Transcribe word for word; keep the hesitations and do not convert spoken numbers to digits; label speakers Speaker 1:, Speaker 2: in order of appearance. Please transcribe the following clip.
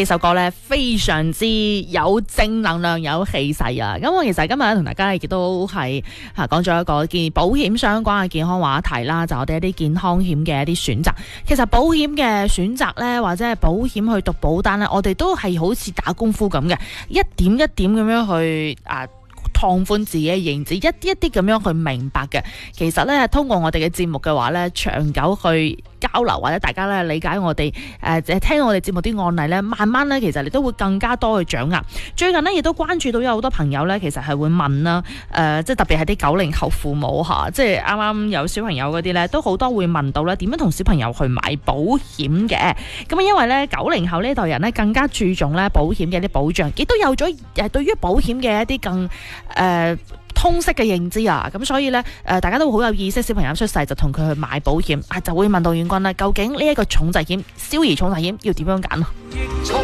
Speaker 1: 呢首歌咧非常之有正能量、有氣勢啊！咁我其實今日同大家亦都係嚇講咗一個健保險相關嘅健康話題啦，就我哋一啲健康險嘅一啲選擇。其實保險嘅選擇咧，或者係保險去讀保單咧，我哋都係好似打功夫咁嘅，一點一點咁樣去啊。擴寬自己嘅認知，一啲一啲咁樣去明白嘅。其實咧，通過我哋嘅節目嘅話咧，長久去交流或者大家咧理解我哋誒、呃、聽我哋節目啲案例咧，慢慢咧其實你都會更加多去掌握。最近呢，亦都關注到有好多朋友咧，其實係會問啦，誒、呃、即係特別係啲九零後父母嚇，即係啱啱有小朋友嗰啲咧，都好多會問到咧點樣同小朋友去買保險嘅。咁因為咧九零後呢一代人咧更加注重咧保險嘅一啲保障，亦都有咗誒對於保險嘅一啲更誒、呃、通識嘅認知啊，咁所以咧誒、呃、大家都好有意識，小朋友出世就同佢去買保險啊，就會問到遠軍啦，究竟呢一個重疾險、小兒重疾險要點樣揀啊？